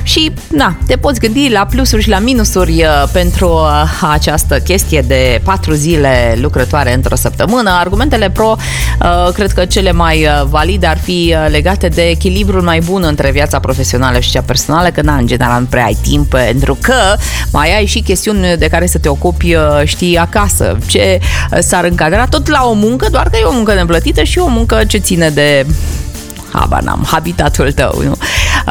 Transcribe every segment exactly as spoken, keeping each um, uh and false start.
Și, na, te poți gândi la plusuri și la minusuri pentru această chestie de patru zile lucrătoare într-o săptămână. Argumentele pro, cred că cele mai valide ar fi legate de echilibrul mai bun între viața profesională și cea personală, că, na, în general nu prea ai timp, pentru că mai ai și chestiuni de care să te ocupi, știi, acasă. Ce s-ar încadra tot la o muncă, doar că e o muncă neplătită și o muncă ce ține de... habar n-am, habitatul tău, nu?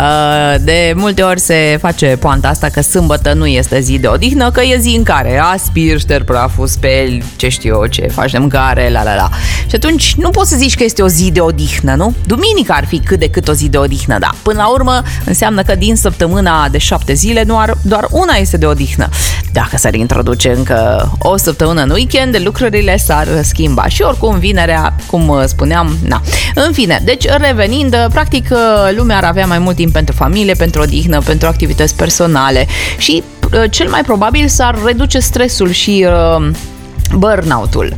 De multe ori se face poanta asta că sâmbătă nu este zi de odihnă, că e zi în care aspiri, ștergi praful, speli, ce știu eu, ce faci de mâncare, la la la. Și atunci nu poți să zici că este o zi de odihnă, nu? Duminica ar fi cât de cât o zi de odihnă, da. Până la urmă înseamnă că din săptămâna de șapte zile doar, doar una este de odihnă. Dacă s-ar introduce încă o săptămână în weekend, lucrurile s-ar schimba. Și oricum vinerea, cum spuneam, na. În fine, deci revenind, practic lumea ar avea mai mult timp pentru familie, pentru odihnă, pentru activități personale și cel mai probabil s-ar reduce stresul și uh, burnout-ul.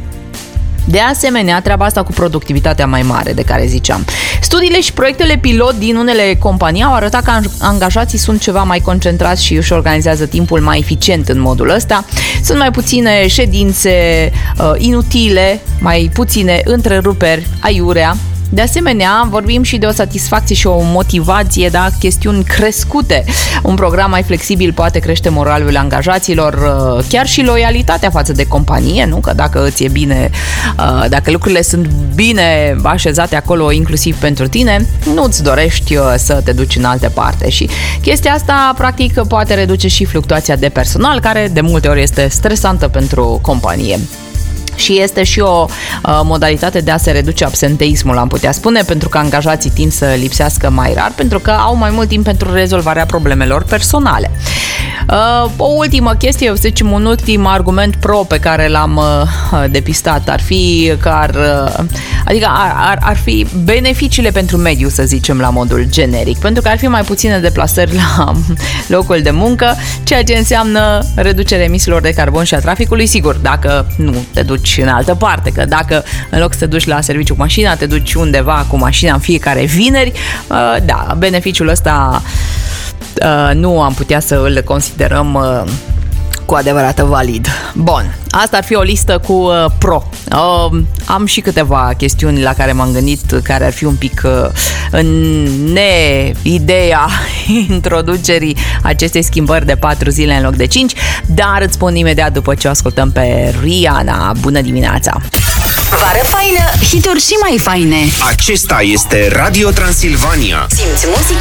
De asemenea, treaba asta cu productivitatea mai mare de care ziceam. Studiile și proiectele pilot din unele companii au arătat că angajații sunt ceva mai concentrați și își organizează timpul mai eficient în modul ăsta. Sunt mai puține ședințe uh, inutile, mai puține întreruperi aiurea. De asemenea, vorbim și de o satisfacție și o motivație, da, chestiuni crescute. Un program mai flexibil poate crește moralul angajaților, chiar și loialitatea față de companie, nu? Că dacă îți e bine, dacă lucrurile sunt bine așezate acolo, inclusiv pentru tine, nu-ți dorești să te duci în alte parte. Și chestia asta, practic, poate reduce și fluctuația de personal, care de multe ori este stresantă pentru companie. Și este și o uh, modalitate de a se reduce absenteismul, am putea spune, pentru că angajații tind să lipsească mai rar, pentru că au mai mult timp pentru rezolvarea problemelor personale. Uh, o ultimă chestie, eu să zicem un ultim argument pro pe care l-am uh, depistat ar fi că ar, uh, adică ar, ar, ar fi beneficiile pentru mediu, să zicem, la modul generic, pentru că ar fi mai puține deplasări la locul de muncă, ceea ce înseamnă reducerea emisiilor de carbon și a traficului, sigur, dacă nu te duci în altă parte, că dacă în loc să te duci la serviciu cu mașina, te duci undeva cu mașina în fiecare vineri, uh, da, beneficiul ăsta uh, nu am putea să îl considerăm uh, cu adevărat valid. Bun, asta ar fi o listă cu uh, pro. Uh, am și câteva chestiuni la care m-am gândit, care ar fi un pic uh, în ne-ideea introducerii acestei schimbări de patru zile în loc de cinci, dar îți spun imediat după ce o ascultăm pe Rihanna. Bună dimineața! Vară faină, hituri și mai faine. Acesta este Radio Transilvania. Simți muzica